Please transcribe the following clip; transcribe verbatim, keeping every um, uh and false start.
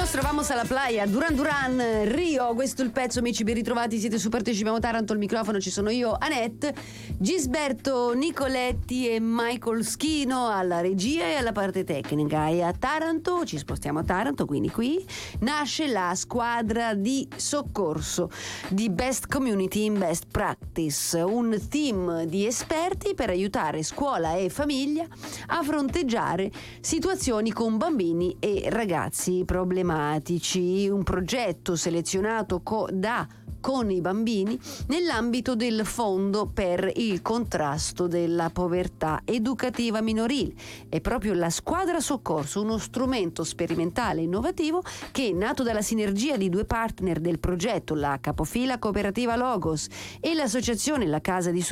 nostro Vamos alla Playa, Duran Duran, Rio. Questo è il pezzo, amici, ben ritrovati, siete su Partecipiamo Taranto, al microfono ci sono io, Annette, Gisberto Nicoletti e Michael Schino alla regia e alla parte tecnica. E a Taranto, ci spostiamo a Taranto, quindi qui nasce la squadra di soccorso di Best Community in Best Practice, un team di esperti per aiutare scuola e famiglia a fronteggiare situazioni con bambini e ragazzi problematici. Un progetto selezionato co- da con i bambini nell'ambito del Fondo per il contrasto della povertà educativa minorile. È proprio la squadra soccorso, uno strumento sperimentale innovativo che, nato dalla sinergia di due partner del progetto, la capofila cooperativa Logos e l'associazione La Casa di